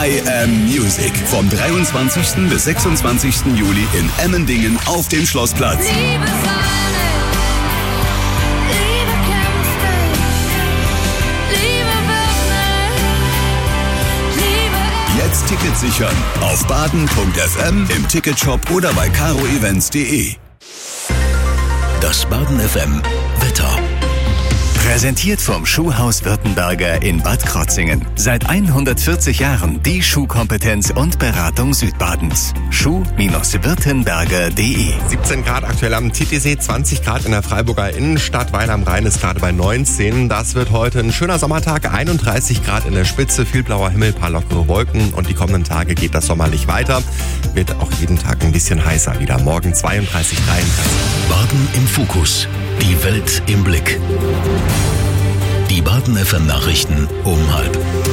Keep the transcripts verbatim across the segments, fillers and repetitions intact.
I Am Music. Vom dreiundzwanzigsten bis sechsundzwanzigsten Juli in Emmendingen auf dem Schlossplatz. Liebe Fahne, Liebe kämpfte, Liebe wird Liebe. Jetzt Tickets sichern auf baden punkt f m, im Ticketshop oder bei caro events punkt de. Das Baden F M Wetter. Präsentiert vom Schuhhaus Württemberger in Bad Krotzingen. Seit hundertvierzig Jahren die Schuhkompetenz und Beratung Südbadens. schuh Württemberger punkt de. siebzehn Grad aktuell am Titisee, zwanzig Grad in der Freiburger Innenstadt. Weil am Rhein ist gerade bei neunzehn. Das wird heute ein schöner Sommertag. einunddreißig Grad in der Spitze, viel blauer Himmel, paar lockere Wolken. Und die kommenden Tage geht das sommerlich weiter. Wird auch jeden Tag ein bisschen heißer wieder. Morgen zweiunddreißig, dreiunddreißig. Baden im Fokus. Die Welt im Blick. Die Baden F M Nachrichten um halb.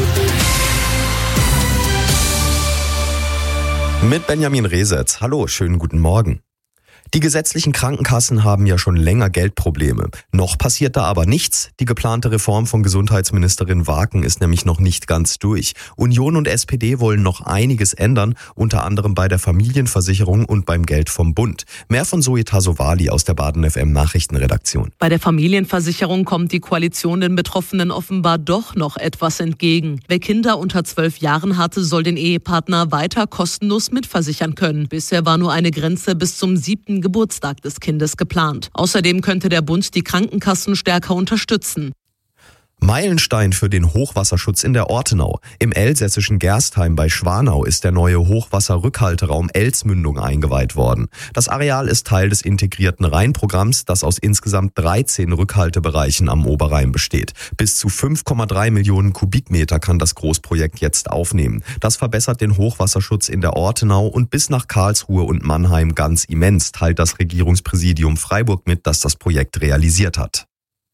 Mit Benjamin Resetz. Hallo, schönen guten Morgen. Die gesetzlichen Krankenkassen haben ja schon länger Geldprobleme. Noch passiert da aber nichts. Die geplante Reform von Gesundheitsministerin Waken ist nämlich noch nicht ganz durch. Union und S P D wollen noch einiges ändern, unter anderem bei der Familienversicherung und beim Geld vom Bund. Mehr von Zoe Tasovali aus der Baden F M Nachrichtenredaktion. Bei der Familienversicherung kommt die Koalition den Betroffenen offenbar doch noch etwas entgegen. Wer Kinder unter zwölf Jahren hatte, soll den Ehepartner weiter kostenlos mitversichern können. Bisher war nur eine Grenze bis zum siebten Geburtstag des Kindes geplant. Außerdem könnte der Bund die Krankenkassen stärker unterstützen. Meilenstein für den Hochwasserschutz in der Ortenau. Im elsässischen Gerstheim bei Schwanau ist der neue Hochwasserrückhalteraum Elsmündung eingeweiht worden. Das Areal ist Teil des integrierten Rheinprogramms, das aus insgesamt dreizehn Rückhaltebereichen am Oberrhein besteht. Bis zu fünf Komma drei Millionen Kubikmeter kann das Großprojekt jetzt aufnehmen. Das verbessert den Hochwasserschutz in der Ortenau und bis nach Karlsruhe und Mannheim ganz immens, teilt das Regierungspräsidium Freiburg mit, das das Projekt realisiert hat.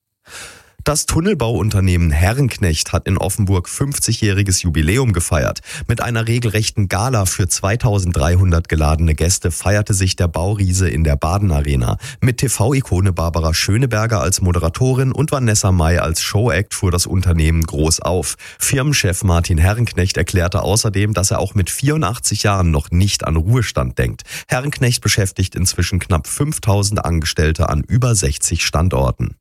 Das Tunnelbauunternehmen Herrenknecht hat in Offenburg fünfzigjähriges Jubiläum gefeiert. Mit einer regelrechten Gala für zweitausenddreihundert geladene Gäste feierte sich der Bauriese in der Baden Arena. Mit T V-Ikone Barbara Schöneberger als Moderatorin und Vanessa May als Showact fuhr das Unternehmen groß auf. Firmenchef Martin Herrenknecht erklärte außerdem, dass er auch mit vierundachtzig Jahren noch nicht an Ruhestand denkt. Herrenknecht beschäftigt inzwischen knapp fünftausend Angestellte an über sechzig Standorten.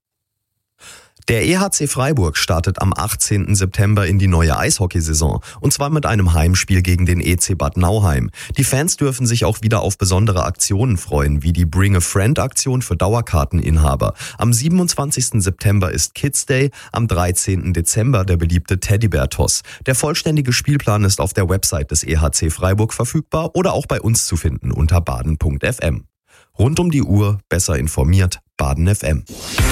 Der E H C Freiburg startet am achtzehnten September in die neue Eishockeysaison, und zwar mit einem Heimspiel gegen den E C Bad Nauheim. Die Fans dürfen sich auch wieder auf besondere Aktionen freuen, wie die Bring a Friend Aktion für Dauerkarteninhaber. Am siebenundzwanzigsten September ist Kids Day, am dreizehnten Dezember der beliebte Teddybär-Toss. Der vollständige Spielplan ist auf der Website des E H C Freiburg verfügbar oder auch bei uns zu finden unter baden punkt f m. Rund um die Uhr, besser informiert, Baden F M.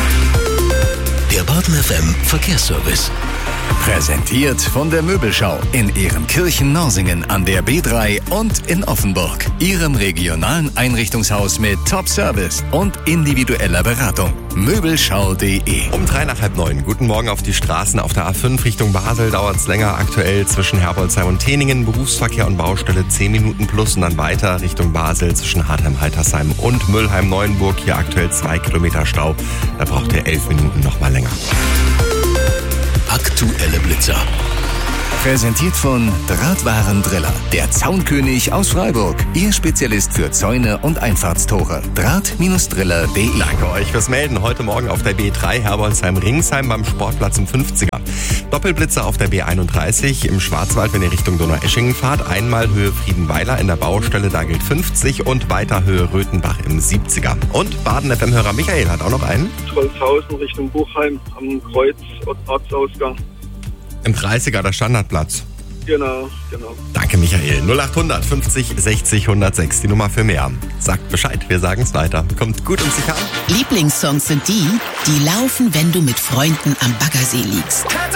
Der Baden F M Verkehrsservice. Präsentiert von der Möbelschau in Ehrenkirchen-Norsingen an der B drei und in Offenburg. Ihrem regionalen Einrichtungshaus mit Top-Service und individueller Beratung. Möbelschau punkt de. Um drei nach halb neun. Guten Morgen auf die Straßen. Auf der A fünf Richtung Basel dauert es länger. Aktuell zwischen Herbolzheim und Teningen. Berufsverkehr und Baustelle zehn Minuten plus und dann weiter Richtung Basel zwischen Hartheim-Haltersheim und Müllheim-Neuenburg. Hier aktuell zwei Kilometer Stau. Da braucht ihr elf Minuten noch mal länger. Aktuelle Blitzer. Präsentiert von Drahtwarendriller, der Zaunkönig aus Freiburg. Ihr Spezialist für Zäune und Einfahrtstore. Draht Driller punkt de. Danke euch fürs Melden. Heute Morgen auf der B drei Herbolzheim-Ringsheim beim Sportplatz im fünfziger. Doppelblitzer auf der B einunddreißig im Schwarzwald, wenn ihr Richtung Donaueschingen fahrt. Einmal Höhe Friedenweiler in der Baustelle, da gilt fünfzig, und weiter Höhe Röthenbach im siebziger. Und Baden-F M-Hörer Michael hat auch noch einen. Trollshausen Richtung Buchheim am Kreuz, Ortsausgang. Im dreißiger, der Standardplatz. Genau, genau. Danke, Michael. null achthundert fünfzig sechzig hundertsechs, die Nummer für mehr. Sagt Bescheid, wir sagen es weiter. Kommt gut und sicher an. Lieblingssongs sind die, die laufen, wenn du mit Freunden am Baggersee liegst.